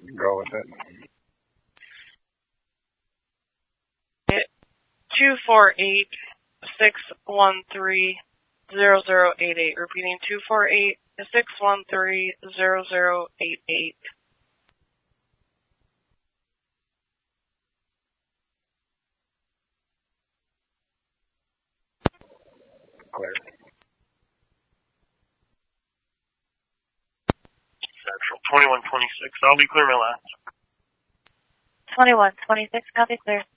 Go with it. 248-613-0088. Repeating 248-613-0088. Clear. Central 2126. I'll be clear my last. 2126, copy clear.